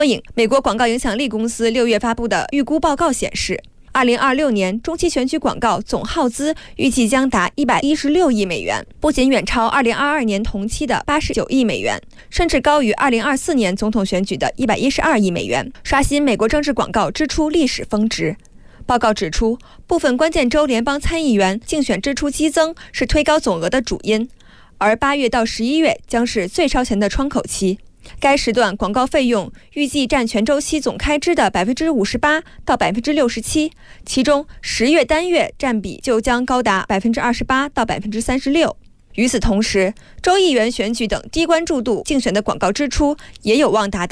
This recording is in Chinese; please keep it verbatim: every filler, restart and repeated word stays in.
美国广告影响力公司六月发布的预估报告显示，二零二六年中期选举广告总耗资预计将达一百一十六亿美元，不仅远超二零二二年同期的八十九亿美元，甚至高于二零二四年总统选举的一百一十二亿美元，刷新美国政治广告支出历史峰值。报告指出，部分关键州联邦参议员竞选支出激增是推高总额的主因，而八月到十一月将是最烧钱的窗口期。该时段广告费用预计占全周期总开支的百分之五十八到百分之六十七，其中十月单月占比就将高达百分之二十八到百分之三十六。与此同时，州议员选举等低关注度竞选的广告支出也有望达到